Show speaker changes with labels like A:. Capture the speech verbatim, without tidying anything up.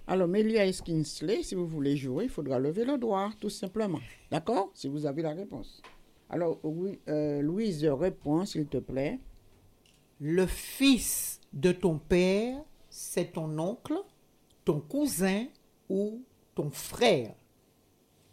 A: Alors, Mélia Skinsley, si vous voulez jouer, il faudra lever le doigt, tout simplement. D'accord? Si vous avez la réponse. Alors, oui, euh, Louise, réponds, s'il te plaît.
B: Le fils de ton père, c'est ton oncle, ton cousin ou ton frère.